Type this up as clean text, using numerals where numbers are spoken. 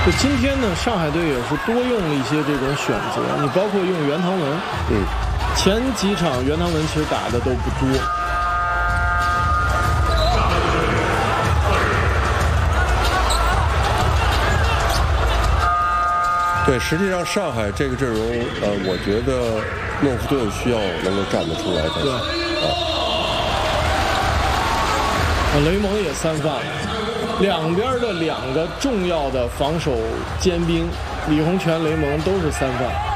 就今天呢，上海队也是多用了一些这种选择，你包括用袁唐文，前几场袁唐文其实打的都不多。 对，实际上上海这个阵容，我觉得诺夫顿需要能够站得出来才行。 对。雷蒙也3犯了，两边的2个重要的防守尖兵李洪权、雷蒙都是3犯。